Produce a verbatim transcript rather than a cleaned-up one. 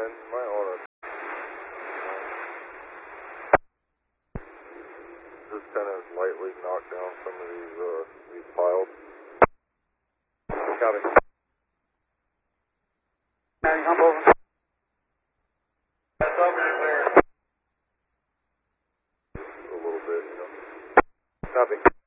man. You might want to just kind of lightly knock down some of these, uh, these piles. Copy. Hey, I'm over. That's over there. A little bit, you know. Copy.